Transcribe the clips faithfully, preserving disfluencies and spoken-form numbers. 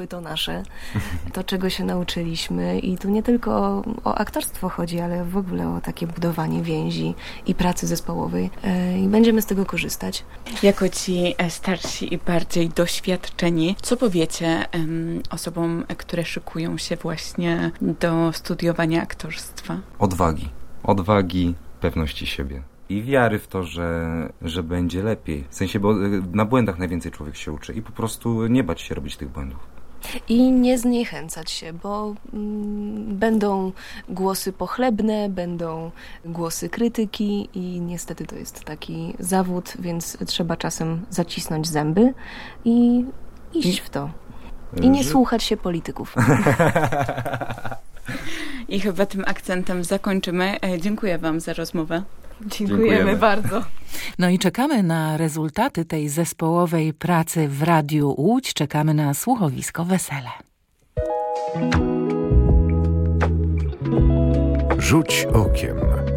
zespoły to nasze, to czego się nauczyliśmy i tu nie tylko o, o aktorstwo chodzi, ale w ogóle o takie budowanie więzi i pracy zespołowej i będziemy z tego korzystać. Jako ci starsi i bardziej doświadczeni, co powiecie um, osobom, które szykują się właśnie do studiowania aktorstwa? Odwagi. Odwagi, pewności siebie. I wiary w to, że, że będzie lepiej. W sensie, bo na błędach najwięcej człowiek się uczy i po prostu nie bać się robić tych błędów. I nie zniechęcać się, bo mm, będą głosy pochlebne, będą głosy krytyki i niestety to jest taki zawód, więc trzeba czasem zacisnąć zęby i iść w to. I nie że... słuchać się polityków. I chyba tym akcentem zakończymy. Dziękuję wam za rozmowę. Dziękujemy, Dziękujemy bardzo. No i czekamy na rezultaty tej zespołowej pracy w Radiu Łódź. Czekamy na słuchowisko Wesele. Rzuć okiem.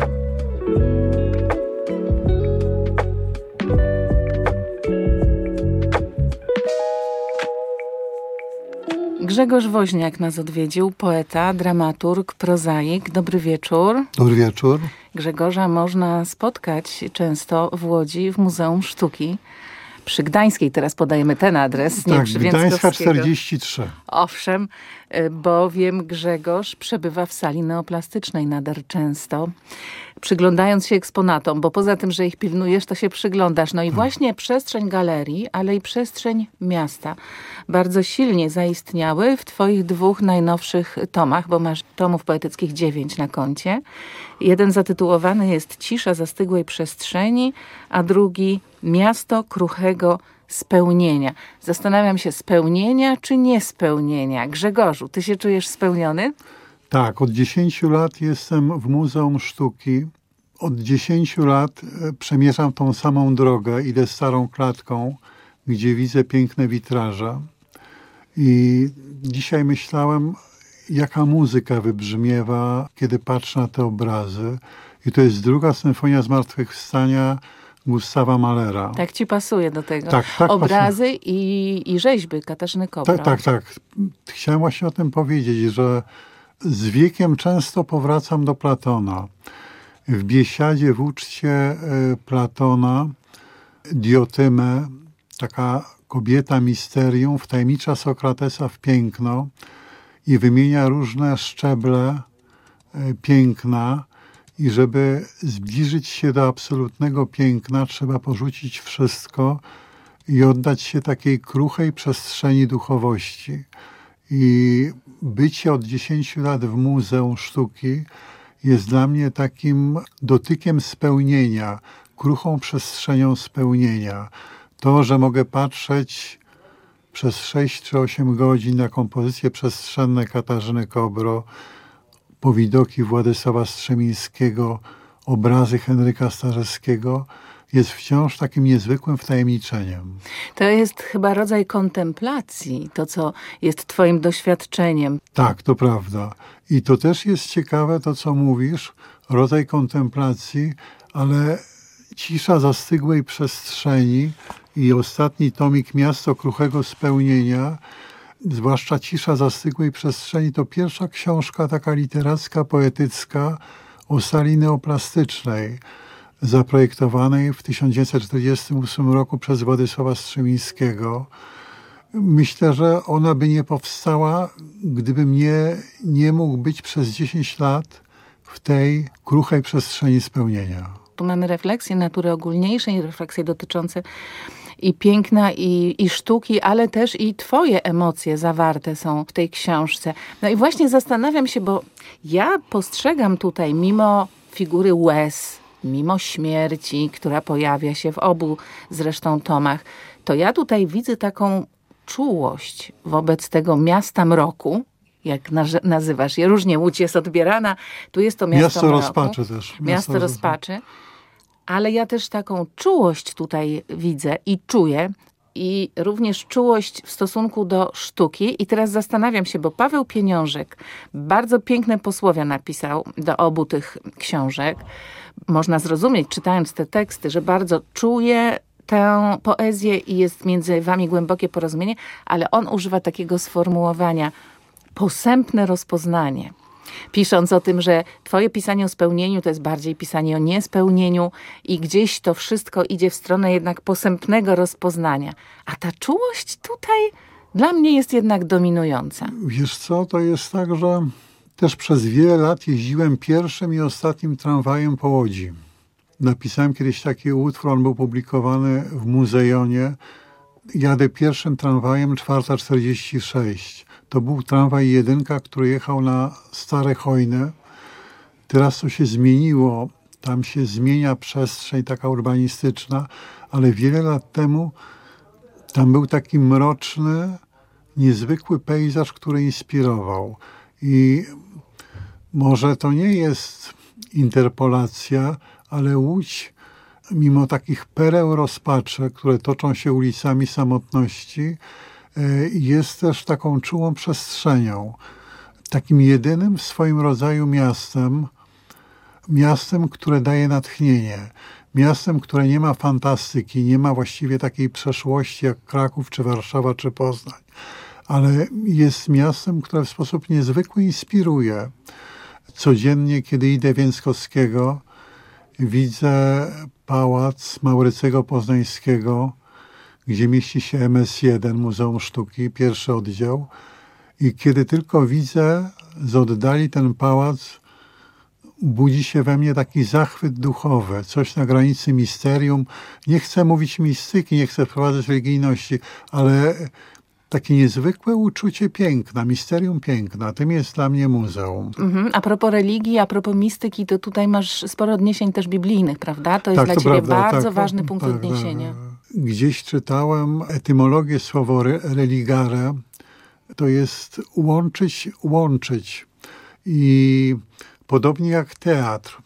Grzegorz Woźniak nas odwiedził, poeta, dramaturg, prozaik. Dobry wieczór. Dobry wieczór. Grzegorza można spotkać często w Łodzi w Muzeum Sztuki. Przy Gdańskiej teraz podajemy ten adres. Tak, nie przy Gdańska czterdzieści trzy. Owszem, bowiem Grzegorz przebywa w sali neoplastycznej nader często, przyglądając się eksponatom, bo poza tym, że ich pilnujesz, to się przyglądasz. No i właśnie przestrzeń galerii, ale i przestrzeń miasta bardzo silnie zaistniały w twoich dwóch najnowszych tomach, bo masz tomów poetyckich dziewięć na koncie. Jeden zatytułowany jest Cisza zastygłej przestrzeni, a drugi Miasto kruchego spełnienia. Zastanawiam się, spełnienia czy niespełnienia? Grzegorzu, ty się czujesz spełniony? Tak, od dziesięciu lat jestem w Muzeum Sztuki. Od dziesięciu lat przemierzam tą samą drogę, idę starą klatką, gdzie widzę piękne witraże. I dzisiaj myślałem, jaka muzyka wybrzmiewa, kiedy patrzę na te obrazy. I to jest druga symfonia Zmartwychwstania Gustawa Mahlera. Tak ci pasuje do tego. Tak, tak, obrazy i, i rzeźby Katarzyny Kobro. Tak, tak, tak. Chciałem właśnie o tym powiedzieć, że z wiekiem często powracam do Platona. W Biesiadzie w uczcie Platona Diotymę, taka kobieta misterium, wtajemnicza Sokratesa w piękno i wymienia różne szczeble piękna. I żeby zbliżyć się do absolutnego piękna, trzeba porzucić wszystko i oddać się takiej kruchej przestrzeni duchowości. I bycie od dziesięciu lat w Muzeum Sztuki jest dla mnie takim dotykiem spełnienia, kruchą przestrzenią spełnienia. To, że mogę patrzeć przez sześć czy osiem godzin na kompozycje przestrzenne Katarzyny Kobro, powidoki Władysława Strzemińskiego, obrazy Henryka Starzewskiego, jest wciąż takim niezwykłym wtajemniczeniem. To jest chyba rodzaj kontemplacji, to co jest twoim doświadczeniem. Tak, to prawda. I to też jest ciekawe, to co mówisz, rodzaj kontemplacji, ale cisza zastygłej przestrzeni i ostatni tomik Miasto kruchego spełnienia, zwłaszcza Cisza zastygłej przestrzeni, to pierwsza książka taka literacka, poetycka o sali neoplastycznej, zaprojektowanej w tysiąc dziewięćset czterdziestym ósmym roku przez Władysława Strzemińskiego. Myślę, że ona by nie powstała, gdybym nie, nie mógł być przez dziesięć lat w tej kruchej przestrzeni spełnienia. Tu mamy refleksje natury ogólniejszej, refleksje dotyczące i piękna, i, i sztuki, ale też i twoje emocje zawarte są w tej książce. No i właśnie zastanawiam się, bo ja postrzegam tutaj, mimo figury łez, mimo śmierci, która pojawia się w obu zresztą tomach, to ja tutaj widzę taką czułość wobec tego miasta mroku, jak nazywasz je. Różnie Łódź jest odbierana. Tu jest to miasto, miasto mroku. rozpaczy też. Miasto, miasto rozpaczy. Ale ja też taką czułość tutaj widzę i czuję. I również czułość w stosunku do sztuki. I teraz zastanawiam się, bo Paweł Pieniążek bardzo piękne posłowia napisał do obu tych książek. Można zrozumieć, czytając te teksty, że bardzo czuje tę poezję i jest między wami głębokie porozumienie, ale on używa takiego sformułowania posępne rozpoznanie. Pisząc o tym, że twoje pisanie o spełnieniu to jest bardziej pisanie o niespełnieniu i gdzieś to wszystko idzie w stronę jednak posępnego rozpoznania. A ta czułość tutaj dla mnie jest jednak dominująca. Wiesz co, to jest tak, że też przez wiele lat jeździłem pierwszym i ostatnim tramwajem po Łodzi. Napisałem kiedyś taki utwór, on był publikowany w Muzejonie. Jadę pierwszym tramwajem czwarta czterdzieści sześć. To był tramwaj jedynka, który jechał na Stare Chojne. Teraz to się zmieniło. Tam się zmienia przestrzeń taka urbanistyczna, ale wiele lat temu tam był taki mroczny, niezwykły pejzaż, który inspirował. I może to nie jest interpolacja, ale Łódź, mimo takich pereł rozpaczy, które toczą się ulicami samotności, jest też taką czułą przestrzenią. Takim jedynym w swoim rodzaju miastem, miastem, które daje natchnienie. Miastem, które nie ma fantastyki, nie ma właściwie takiej przeszłości jak Kraków, czy Warszawa, czy Poznań. Ale jest miastem, które w sposób niezwykły inspiruje. Codziennie, kiedy idę Więckowskiego, widzę pałac Maurycego Poznańskiego, gdzie mieści się M S jeden, Muzeum Sztuki, pierwszy oddział. I kiedy tylko widzę z oddali ten pałac, budzi się we mnie taki zachwyt duchowy, coś na granicy misterium. Nie chcę mówić mistyki, nie chcę wprowadzać religijności, ale takie niezwykłe uczucie piękna, misterium piękna. Tym jest dla mnie muzeum. Mhm. A propos religii, a propos mistyki, to tutaj masz sporo odniesień też biblijnych, prawda? To jest tak, dla to ciebie prawda, bardzo tak, ważny tak, punkt tak, odniesienia. Tak. Gdzieś czytałem etymologię słowa religare. To jest łączyć, łączyć. I podobnie jak teatr,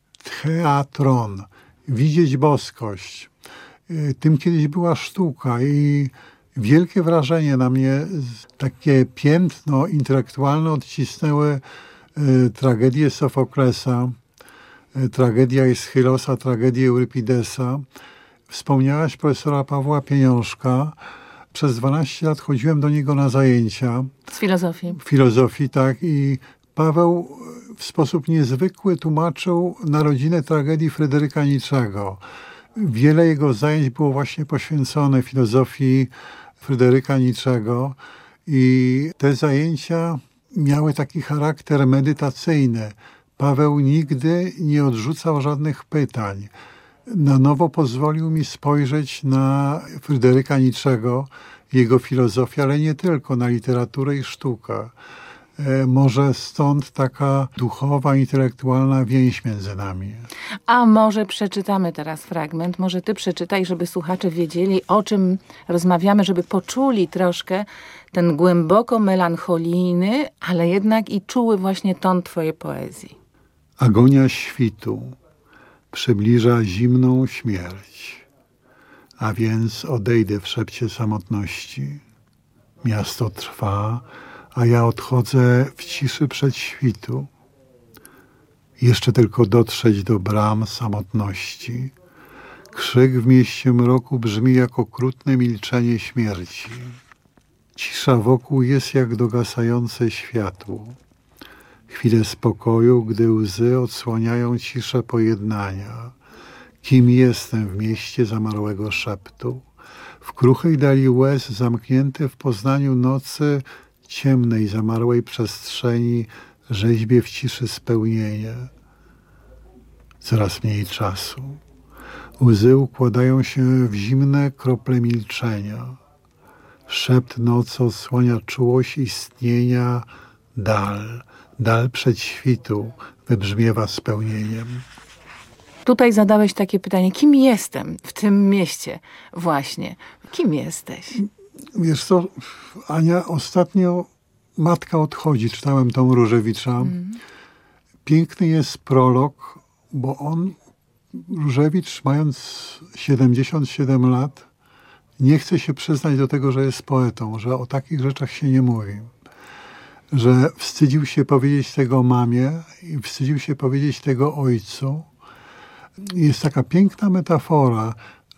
teatron, widzieć boskość. Tym kiedyś była sztuka i wielkie wrażenie na mnie, takie piętno intelektualne odcisnęły y, tragedię Sofoklesa, y, tragedia Eschylosa, tragedię Eurypidesa. Wspomniałaś profesora Pawła Pieniążka. Przez dwanaście lat chodziłem do niego na zajęcia. Z filozofii. Filozofii, tak. I Paweł w sposób niezwykły tłumaczył narodzinę tragedii Fryderyka Nietzschego. Wiele jego zajęć było właśnie poświęcone filozofii Fryderyka Nietzschego i te zajęcia miały taki charakter medytacyjny. Paweł nigdy nie odrzucał żadnych pytań. Na nowo pozwolił mi spojrzeć na Fryderyka Nietzschego, jego filozofię, ale nie tylko, na literaturę i sztukę. Może stąd taka duchowa, intelektualna więź między nami. A może przeczytamy teraz fragment, może ty przeczytaj, żeby słuchacze wiedzieli, o czym rozmawiamy, żeby poczuli troszkę ten głęboko melancholijny, ale jednak i czuły właśnie ton twojej poezji. Agonia świtu przybliża zimną śmierć, a więc odejdę w szepcie samotności. Miasto trwa, a ja odchodzę w ciszy przedświtu. Jeszcze tylko dotrzeć do bram samotności. Krzyk w mieście mroku brzmi jak okrutne milczenie śmierci. Cisza wokół jest jak dogasające światło. Chwile spokoju, gdy łzy odsłaniają ciszę pojednania. Kim jestem w mieście zamarłego szeptu? W kruchej dali łez zamknięte w poznaniu nocy, ciemnej, zamarłej przestrzeni, rzeźbię w ciszy spełnienie. Coraz mniej czasu. Łzy układają się w zimne krople milczenia. Szept nocy odsłania czułość istnienia. Dal, dal przedświtu wybrzmiewa spełnieniem. Tutaj zadałeś takie pytanie, kim jestem w tym mieście właśnie? Kim jesteś? Wiesz co, Ania, ostatnio Matka odchodzi, czytałem tą Różewicza. Mm. Piękny jest prolog, bo on, Różewicz, mając siedemdziesiąt siedem lat, nie chce się przyznać do tego, że jest poetą, że o takich rzeczach się nie mówi. Że wstydził się powiedzieć tego mamie i wstydził się powiedzieć tego ojcu. Jest taka piękna metafora,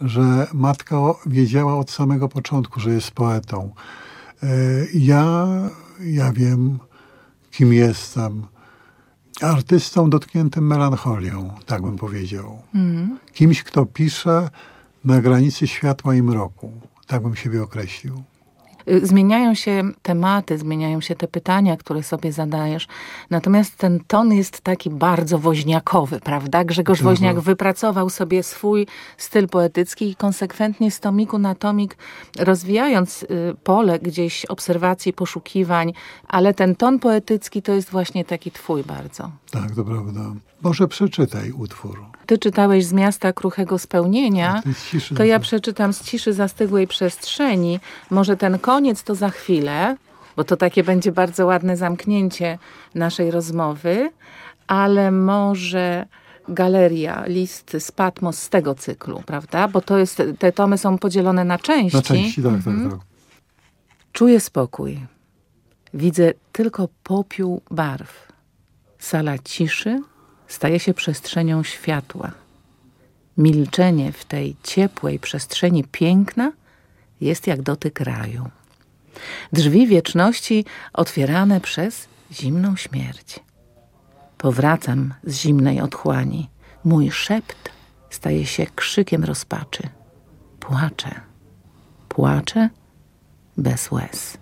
że matka wiedziała od samego początku, że jest poetą. Ja, ja wiem, kim jestem. Artystą dotkniętym melancholią, tak bym powiedział. Mm. Kimś, kto pisze na granicy światła i mroku. Tak bym siebie określił. Zmieniają się tematy, zmieniają się te pytania, które sobie zadajesz. Natomiast ten ton jest taki bardzo woźniakowy, prawda? Grzegorz Dobra. Woźniak wypracował sobie swój styl poetycki i konsekwentnie z tomiku na tomik, rozwijając pole gdzieś obserwacji, poszukiwań, ale ten ton poetycki to jest właśnie taki twój bardzo. Tak, to prawda. Może przeczytaj utwór. Ty czytałeś z Miasta Kruchego Spełnienia, to, to ja przeczytam z Ciszy Zastygłej Przestrzeni. Może ten koniec to za chwilę, bo to takie będzie bardzo ładne zamknięcie naszej rozmowy, ale może Galeria, List z Patmos z tego cyklu, prawda? Bo to jest, te tomy są podzielone na części. Na części, tak, mhm. tak, tak. Czuję spokój. Widzę tylko popiół barw. Sala ciszy staje się przestrzenią światła. Milczenie w tej ciepłej przestrzeni piękna jest jak dotyk raju. Drzwi wieczności otwierane przez zimną śmierć. Powracam z zimnej otchłani. Mój szept staje się krzykiem rozpaczy. Płaczę. Płaczę bez łez.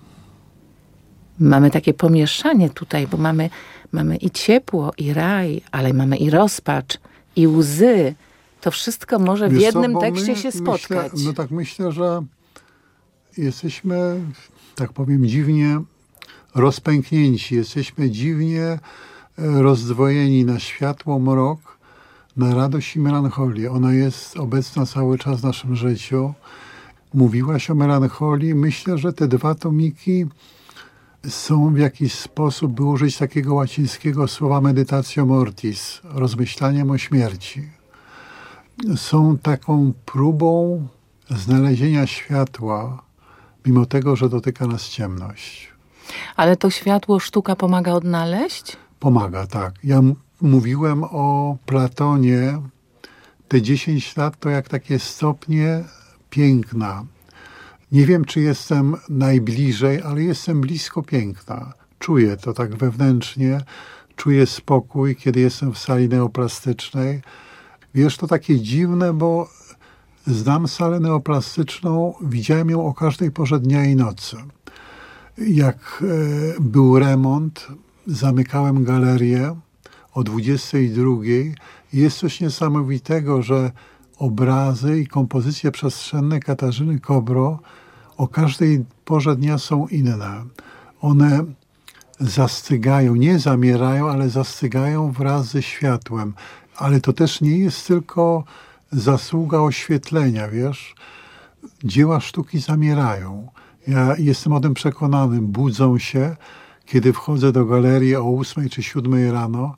Mamy takie pomieszanie tutaj, bo mamy, mamy i ciepło, i raj, ale mamy i rozpacz, i łzy. To wszystko może Wiesz w jednym co, tekście my, się spotkać. Myślę, no tak myślę, że jesteśmy, tak powiem, dziwnie rozpęknięci. Jesteśmy dziwnie rozdwojeni na światło, mrok, na radość i melancholię. Ona jest obecna cały czas w naszym życiu. Mówiłaś o melancholii. Myślę, że te dwa tomiki są w jakiś sposób, by użyć takiego łacińskiego słowa meditatio mortis, rozmyślaniem o śmierci. Są taką próbą znalezienia światła, mimo tego, że dotyka nas ciemność. Ale to światło sztuka pomaga odnaleźć? Pomaga, tak. Ja m- mówiłem o Platonie. Te dziesięć lat to jak takie stopnie piękna. Nie wiem, czy jestem najbliżej, ale jestem blisko piękna. Czuję to tak wewnętrznie. Czuję spokój, kiedy jestem w sali neoplastycznej. Wiesz, to takie dziwne, bo znam salę neoplastyczną, widziałem ją o każdej porze dnia i nocy. Jak e, był remont, zamykałem galerię o dwudziestej drugiej. Jest coś niesamowitego, że obrazy i kompozycje przestrzenne Katarzyny Kobro o każdej porze dnia są inne. One zastygają, nie zamierają, ale zastygają wraz ze światłem. Ale to też nie jest tylko zasługa oświetlenia, wiesz. Dzieła sztuki zamierają. Ja jestem o tym przekonany. Budzą się, kiedy wchodzę do galerii o ósmej czy siódmej rano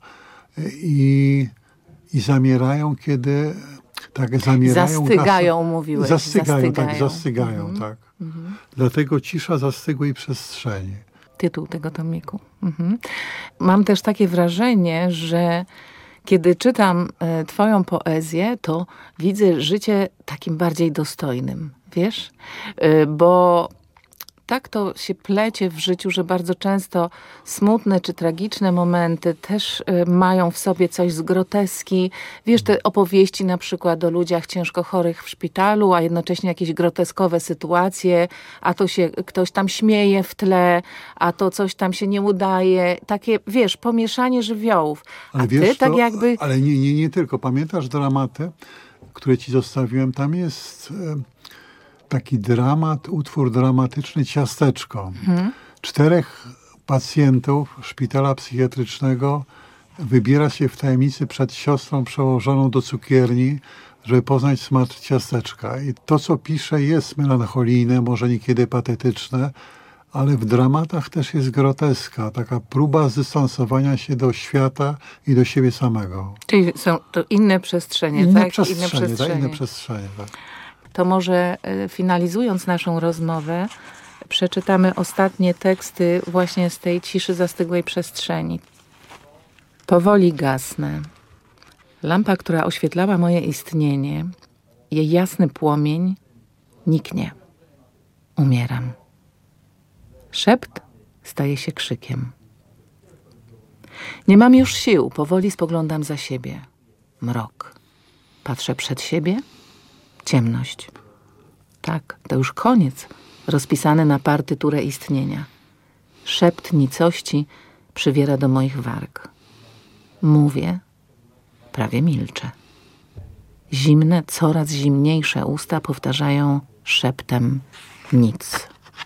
i, i zamierają, kiedy tak zamierają. Zastygają, kasę. mówiłeś. Zastygają, zastygają. tak, zastygają, mhm. tak. Mhm. Dlatego cisza zastygłej przestrzeni. Tytuł tego tomiku. Mhm. Mam też takie wrażenie, że kiedy czytam e, twoją poezję, to widzę życie takim bardziej dostojnym, wiesz? E, bo tak to się plecie w życiu, że bardzo często smutne czy tragiczne momenty też y, mają w sobie coś z groteski. Wiesz, te opowieści na przykład o ludziach ciężko chorych w szpitalu, a jednocześnie jakieś groteskowe sytuacje, a to się ktoś tam śmieje w tle, a to coś tam się nie udaje. Takie, wiesz, pomieszanie żywiołów. A ale ty wiesz, tak to, jakby... Ale nie, nie, nie tylko. Pamiętasz dramaty, które ci zostawiłem? Tam jest... Y- taki dramat, utwór dramatyczny Ciasteczko. Hmm. Czterech pacjentów szpitala psychiatrycznego wybiera się w tajemnicy przed siostrą przełożoną do cukierni, żeby poznać smak ciasteczka. I to, co pisze, jest melancholijne, może niekiedy patetyczne, ale w dramatach też jest groteska. Taka próba zdystansowania się do świata i do siebie samego. Czyli są to inne przestrzenie, inne tak? Przestrzenie, inne przestrzenie, tak? Inne przestrzenie, tak. To może finalizując naszą rozmowę, przeczytamy ostatnie teksty właśnie z tej ciszy zastygłej przestrzeni. Powoli gasnę. Lampa, która oświetlała moje istnienie, jej jasny płomień niknie. Umieram. Szept staje się krzykiem. Nie mam już sił, powoli spoglądam za siebie. Mrok. Patrzę przed siebie. Ciemność. Tak, to już koniec, rozpisany na partyturę istnienia. Szept nicości przywiera do moich warg. Mówię, prawie milczę. Zimne, coraz zimniejsze usta powtarzają szeptem nic.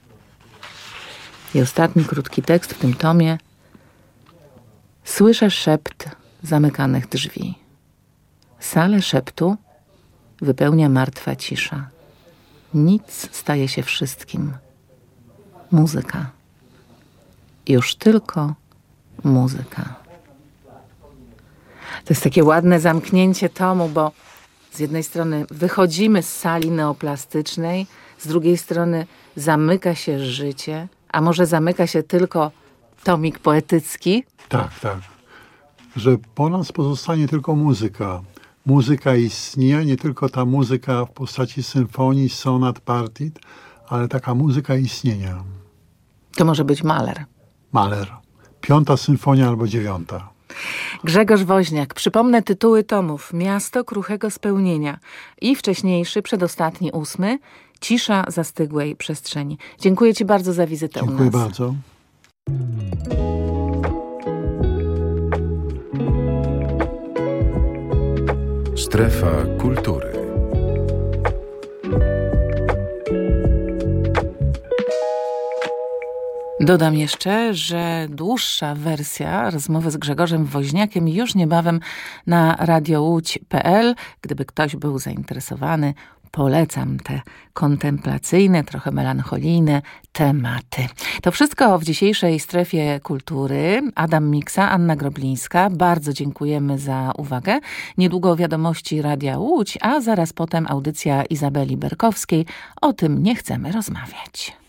I ostatni krótki tekst w tym tomie. Słyszę szept zamykanych drzwi. Salę szeptu wypełnia martwa cisza. Nic staje się wszystkim. Muzyka. Już tylko muzyka. To jest takie ładne zamknięcie tomu, bo z jednej strony wychodzimy z sali neoplastycznej, z drugiej strony zamyka się życie, a może zamyka się tylko tomik poetycki? Tak, tak. Że po nas pozostanie tylko muzyka. Muzyka istnieje, nie tylko ta muzyka w postaci symfonii, sonat, partit, ale taka muzyka istnienia. To może być Mahler. Mahler. Piąta symfonia albo dziewiąta. Grzegorz Woźniak. Przypomnę tytuły tomów. Miasto kruchego spełnienia i wcześniejszy, przedostatni, ósmy. Cisza zastygłej przestrzeni. Dziękuję ci bardzo za wizytę u nas. Dziękuję bardzo. Strefa kultury. Dodam jeszcze, że dłuższa wersja rozmowy z Grzegorzem Woźniakiem już niebawem na radio łódź kropka pe el. Gdyby ktoś był zainteresowany, polecam te kontemplacyjne, trochę melancholijne tematy. To wszystko w dzisiejszej Strefie Kultury. Adam Miksa, Anna Groblińska. Bardzo dziękujemy za uwagę. Niedługo wiadomości Radia Łódź, a zaraz potem audycja Izabeli Berkowskiej. O tym nie chcemy rozmawiać.